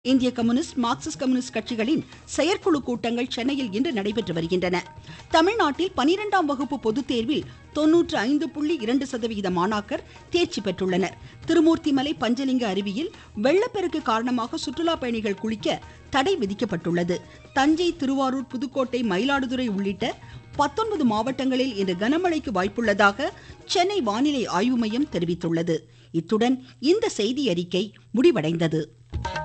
இந்திய communist Marxist communist கட்சிகளின் செயற்குழு கூட்டங்கள் சென்னையில் இன்று நடைபெற்று வருகின்றன. தமிழ்நாட்டில் 12ஆம் வகுப்பு பொதுத்தேர்வில் 95.2% மாணாக்கர் தேர்ச்சி பெற்றுள்ளனர். திருமூர்த்திமலை பஞ்சலிங்க அருவியில் வெள்ளப்பெருக்கு காரணமாக சுற்றுலா பயணிகள் குளிக்க தடை விதிக்கப்பட்டுள்ளது. தஞ்சை, திருவாரூர், புதுக்கோட்டை, மயிலாடுதுறை உள்ளிட்ட 19 மாவட்டங்களில் இன்று கனமழைக்கு வாய்ப்புள்ளதாக சென்னை வானிலை ஆய்வு மையம் தெரிவித்துள்ளது. இத்துடன் இந்த செய்தியறிக்கை முடிவடைந்தது.